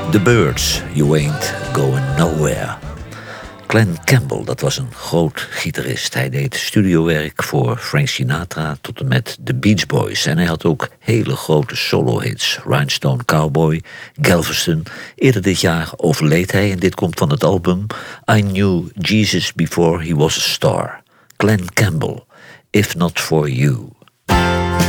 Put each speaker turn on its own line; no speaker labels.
The Byrds, You Ain't Going Nowhere. Glen Campbell, dat was een groot gitarist. Hij deed studiowerk voor Frank Sinatra tot en met de Beach Boys. En hij had ook hele grote solo-hits. Rhinestone Cowboy, Galveston. Eerder dit jaar overleed hij en dit komt van het album I Knew Jesus Before He Was a Star. Glen Campbell, If Not For You.